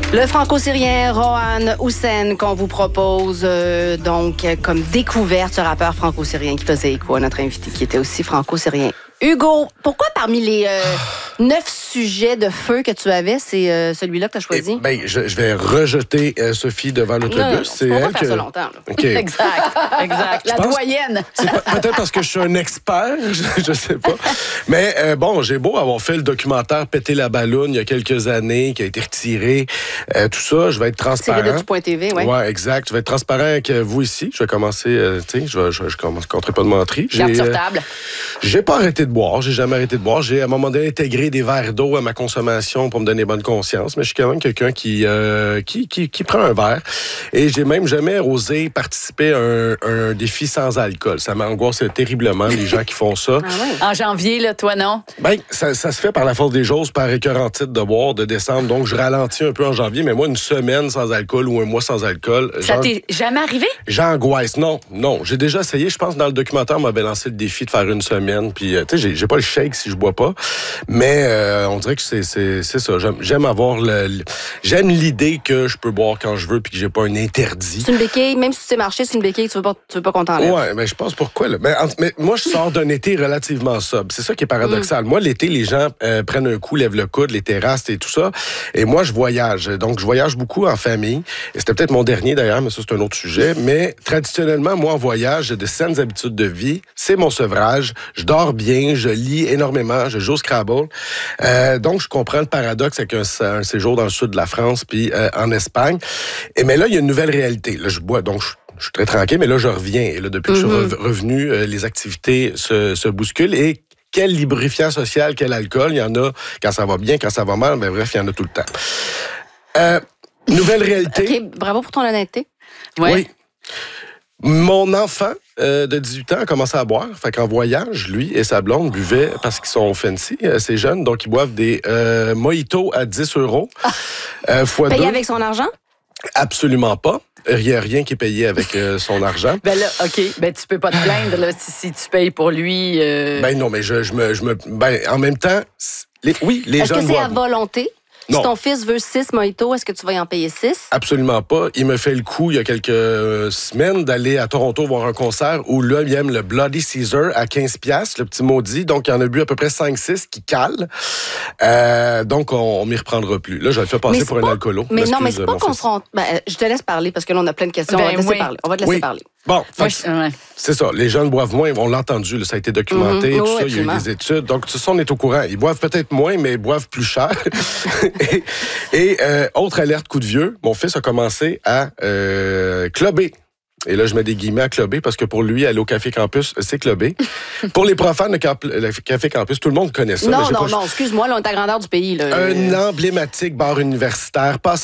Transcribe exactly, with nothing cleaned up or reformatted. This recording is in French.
Le franco-syrien Rohan Hussein qu'on vous propose euh, donc comme découverte, ce rappeur franco-syrien qui faisait écho à notre invité qui était aussi franco-syrien. Hugo, pourquoi parmi les euh, neuf sujets de feu que tu avais, c'est euh, celui-là que tu as choisi? Eh ben, je, je vais rejeter euh, Sophie devant l'autobus. C'est elle pas faire que... ça longtemps. Là. Okay. Exact, exact. La doyenne. C'est peut-être parce que je suis un expert, je, je sais pas. Mais euh, bon, j'ai beau avoir fait le documentaire Péter la balloune il y a quelques années, qui a été retiré, euh, tout ça, je vais être transparent. Tiré de tout point T V, oui. Oui, exact. Je vais être transparent avec vous ici. Je vais commencer, euh, tu sais, je vais, je, je commence, je compterai pas de menterie. Garde sur table. Euh, j'ai pas arrêté de boire, j'ai jamais arrêté de boire. J'ai à un moment donné intégré des verres d'eau à ma consommation pour me donner bonne conscience, mais je suis quand même quelqu'un qui, euh, qui, qui, qui prend un verre. Et j'ai même jamais osé participer à un, un défi sans alcool. Ça m'angoisse terriblement, les gens qui font ça. Ah ouais. En janvier, là, toi, non? Ben, ça, ça se fait par la force des choses, par écœurantite de boire, de descendre. Donc, je ralentis un peu en janvier, mais moi, une semaine sans alcool ou un mois sans alcool... Ça genre, t'est jamais arrivé? j'angoisse. Non, non. J'ai déjà essayé. Je pense que dans le documentaire, on m'avait lancé le défi de faire une semaine. Puis, euh, tu sais, j'ai, j'ai pas le shake si je bois pas. Mais euh, on dirait que c'est, c'est, c'est ça. J'aime, j'aime avoir le, le... J'aime l'idée que je peux boire quand je veux puis que j'ai pas un interdit. C'est une béquille, même si tu sais marcher, c'est une béquille, tu veux pas, tu veux pas qu'on t'enlève. Ouais, mais je pense pourquoi, là. Mais, en, mais moi, je sors d'un été relativement sobre. C'est ça qui est paradoxal. Mm. Moi, l'été, les gens euh, prennent un coup, lèvent le coude, les terrasses et tout ça. Et moi, je voyage. Donc, je voyage beaucoup en famille. Et c'était peut-être mon dernier, d'ailleurs, mais ça, c'est un autre sujet. Mais traditionnellement, moi, en voyage, j'ai de saines habitudes de vie. C'est mon sevrage. Je dors bien, je lis énormément, je joue au Scrabble. Euh, donc, je comprends le paradoxe avec un, un séjour dans le sud de la France puis euh, en Espagne. Et mais là, il y a une nouvelle réalité. Là, je bois, donc je Je suis très tranquille, mais là, je reviens. Et là, depuis que mm-hmm. je suis revenu, euh, les activités se, se bousculent. Et quel lubrifiant social, quel alcool. Il y en a quand ça va bien, quand ça va mal. Mais bref, il y en a tout le temps. Euh, nouvelle réalité. OK, bravo pour ton honnêteté. Ouais. Oui. Mon enfant euh, de dix-huit ans a commencé à boire. Fait qu'en voyage, lui et sa blonde buvaient, parce qu'ils sont fancy, assez jeunes, donc ils boivent des euh, mojitos à dix euros. Euh, fois Payé deux. avec son argent? Absolument pas. Il n'y a rien qui est payé avec euh, son argent. Ben là, OK. Ben, tu peux pas te plaindre là, si, si tu payes pour lui. Euh... Ben non, mais je, je me... Je me ben, en même temps, les, oui, les Est-ce gens que c'est boivent. à volonté? Non. Si ton fils veut six mojitos, est-ce que tu vas y en payer six? Absolument pas. Il me fait le coup, il y a quelques semaines, d'aller à Toronto voir un concert où là, il aime le Bloody Caesar à quinze piastres, le petit maudit. Donc, il en a bu à peu près cinq six qui cale. Euh, donc, on, on m'y reprendra plus. Là, je le fais passer pour pas, un alcoolo. Mais non, mais c'est pas qu'on se rend... Ben, je te laisse parler parce que là, on a plein de questions. Ben, on va te laisser oui. parler. On va te laisser oui. parler. Bon, Moi, je, je, ouais. c'est ça. Les jeunes boivent moins. On l'a entendu. Là, ça a été documenté. Mm-hmm. Tout Oh, ça, il y a eu absolument. des études. Donc, tout ça, on est au courant. Ils boivent peut-être moins, mais ils boivent plus cher. et et euh, autre alerte coup de vieux. Mon fils a commencé à euh, clubber. Et là, je mets des guillemets à clubber parce que pour lui, aller au Café Campus, c'est clubber. Pour les profanes, le, camp- le Café Campus, tout le monde connaît ça. Non, mais j'ai non, pas... non, excuse-moi, là, on est à grandeur du pays. Là. Un emblématique bar universitaire, passe